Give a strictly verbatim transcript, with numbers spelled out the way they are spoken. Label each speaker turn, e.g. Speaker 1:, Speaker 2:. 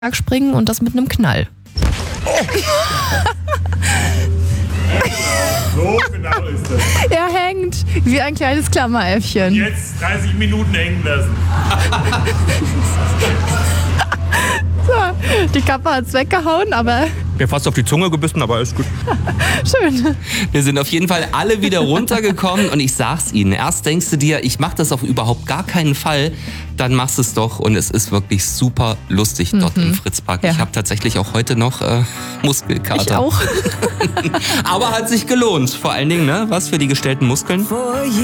Speaker 1: springen und das mit einem Knall.
Speaker 2: So genau ist das.
Speaker 1: Er hängt wie ein kleines Klammeräffchen.
Speaker 2: Jetzt dreißig Minuten hängen lassen.
Speaker 1: So, die Kappe hat's weggehauen, aber
Speaker 3: Mir fast auf die Zunge gebissen, aber ist gut.
Speaker 1: schön.
Speaker 4: Wir sind auf jeden Fall alle wieder runtergekommen und ich sag's Ihnen, erst denkst du dir, ich mach das auf überhaupt gar keinen Fall, dann machst du es doch und es ist wirklich super lustig dort
Speaker 1: Mhm.
Speaker 4: im Fritzpark.
Speaker 1: Ja.
Speaker 4: Ich habe tatsächlich auch heute noch äh, Muskelkater.
Speaker 1: Ich auch.
Speaker 4: Aber hat sich gelohnt, vor allen Dingen, ne? Was für die gestellten Muskeln.